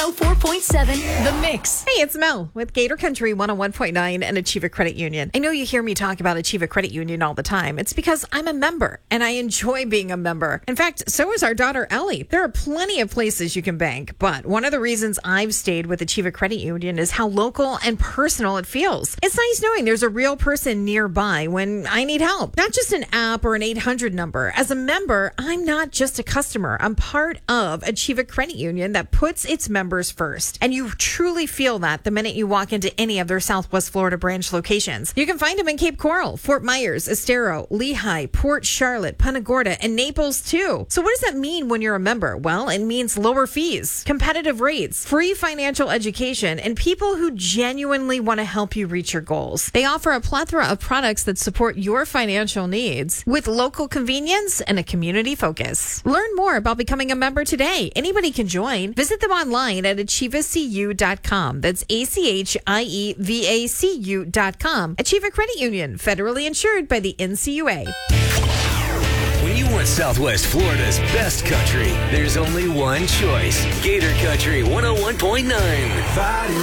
104.7 The Mix. Hey, it's Mel with Gator Country 101.9 and Achieva Credit Union. I know you hear me talk about Achieva Credit Union all the time. It's because I'm a member and I enjoy being a member. In fact, so is our daughter Ellie. There are plenty of places you can bank, but one of the reasons I've stayed with Achieva Credit Union is how local and personal it feels. It's nice knowing there's a real person nearby when I need help, not just an app or an 800 number. As a member, I'm not just a customer. I'm part of Achieva Credit Union that puts its members first. And you truly feel that the minute you walk into any of their Southwest Florida branch locations. You can find them in Cape Coral, Fort Myers, Estero, Lehigh, Port Charlotte, Punta Gorda, and Naples too. So what does that mean when you're a member? Well, it means lower fees, competitive rates, free financial education, and people who genuinely want to help you reach your goals. They offer a plethora of products that support your financial needs with local convenience and a community focus. Learn more about becoming a member today. Anybody can join. Visit them online at achievacu.com. That's ACHIEVACU.com. Achieva Credit Union, federally insured by the NCUA. When you want Southwest Florida's best country, there's only one choice. Gator Country 101.9.